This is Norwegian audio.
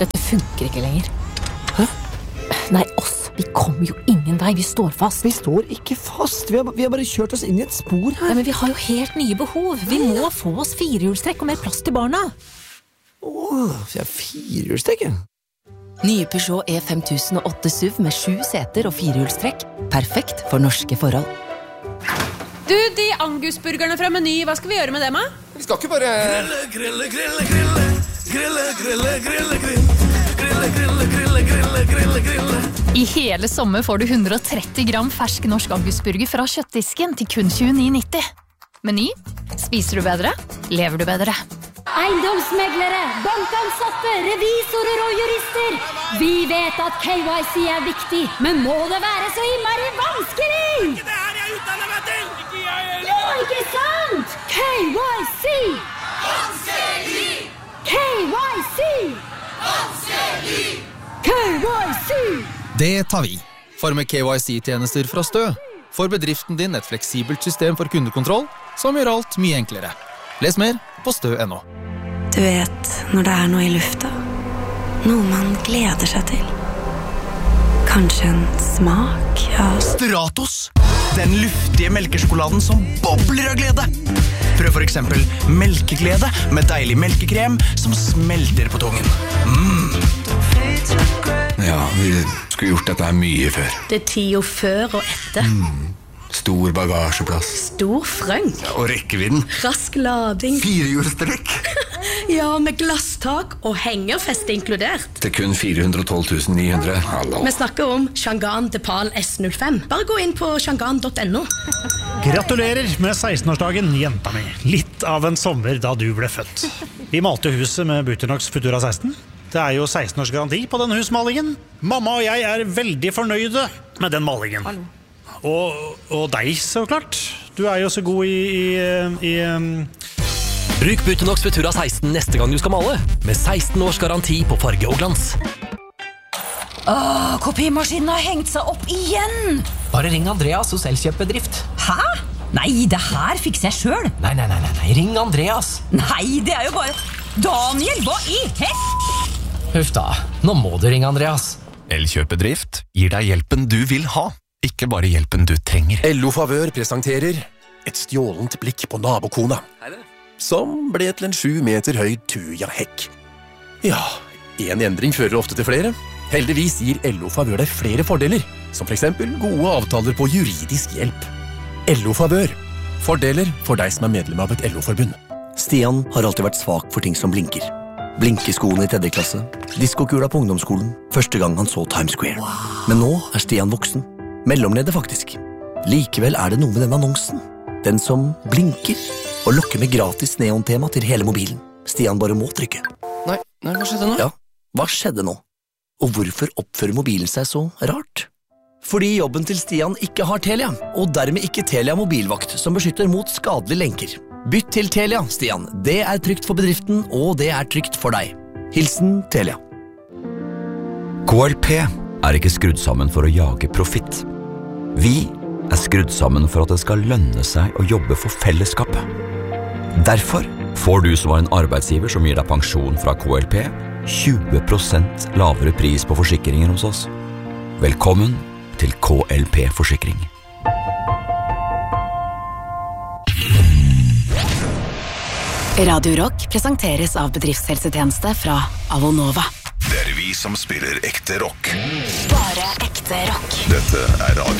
Dette funker ikke lenger. Hæ? Nei, oss. Vi kommer jo ingen vei. Vi står fast. Vi står ikke fast. Vi har bare kjørt oss inn i et spor her. Nei, men vi har jo helt nye behov. Vi må få oss firehjulstrekk og mer plass til barna. Jeg er firehjulstrekk, jeg. Nye Peugeot E5008 SUV med 7 seter og firehjulstrekk. Perfekt for norske forhold. Du, de angusburgerne fra Meny, hva skal vi gjøre med dem, da? Vi skal ikke bare... I hele sommer får du 130 gram fersk norsk angusburger fra kjøttdisken til kun 29,90. Meny. Spiser du bedre? Lever du bedre? Eiendomsmeglere, bankansatte, revisorer og jurister. Vi vet at KYC er viktig, men må det være så innmari vanskelig? Ikke det her jeg utdanner meg til! Ikke jeg heller! Ja, ikke sant? KYC! Vanskelig! KYC! Vanskelig! KYC! Det tar vi. For med KYC-tjenester fra Stø får bedriften din et fleksibelt system for kundekontroll som gjør alt mye enklere. Les mer på stø.no. Du vet, når det er noe i lufta, noe man gleder seg til. Kanskje en smak av Stratos, den luftige melkesjokoladen som bobler av glede. Prøv for eksempel melkeglede med deilig melkekrem som smelter på tungen. Ja, vi skulle gjort dette her mye før. Det 10 år før og etter. Stor bagasjeplass. Stor frønk. Ja, og rekkevidden. Rask lading. Firehjulstrekk. Ja, med glasstak og hengerfeste inkludert. Til kun 412 900. Hallo. Vi snakker om Shangan Depal S05. Bare gå inn på shangan.no. Gratulerer med 16-årsdagen, jenta mi. Litt av en sommer da du ble født. Vi malte huset med Buternox Futura 16. Det er jo 16 års garanti på denne husmalingen. Mamma og jeg er veldig fornøyde med den malingen. Og deg, så klart. Du er jo så god i Bruk Buternox Futura 16 neste gang du skal male, med 16 års garanti på farge og glans. Kopimaskinen har hengt seg opp igjen! Bare ring Andreas hos Elkjøp-bedrift. Hæ? Nei, det her fikser jeg selv. Nei, ring Andreas. Nei, det er jo bare... Daniel, hva i hest? Huff da, nå må du ringe Andreas. Elkjøp-bedrift gir deg hjelpen du vil ha, ikke bare hjelpen du trenger. LO Favør presenterer et stjålent blikk på nabokona, som ble til en 7 meter høy tuja-hekk. Ja, en endring fører ofte til flere. Heldigvis gir LO Favør deg flere fordeler, som for eksempel gode avtaler på juridisk hjelp. LO Favør. Fordeler for deg som er medlem av et LO-forbund. Stian har alltid vært svak for ting som blinker. Blinkeskoene i 3. klasse, diskokula på ungdomsskolen, første gang han så Times Square. Men nå er Stian voksen. Mellomleder faktisk. Likevel er det noe med den annonsen. Den som blinker og lokker med gratis neontema til hele mobilen. Stian bare må trykke. Nei, hva skjedde nå? Ja, hva skjedde nå? Og hvorfor oppfører mobilen seg så rart? Fordi jobben til Stian ikke har Telia, og dermed ikke Telia mobilvakt som beskytter mot skadelige lenker. Bytt til Telia, Stian. Det er trygt for bedriften, og det er trygt for deg. Hilsen Telia. KLP er ikke skrudd sammen for å jage profitt. Vi er skrudd sammen for at det skal lønne seg å jobbe for fellesskapet. Derfor får du som var en arbeidsgiver som gir deg pensjon fra KLP, 20% lavere pris på forsikringer hos oss. Velkommen til KLP Forsikring. Radio Rock presenteres av bedriftshelsetjeneste fra Avonova. Det er vi som spiller ekte rock. Bare ekte rock. Dette er Radio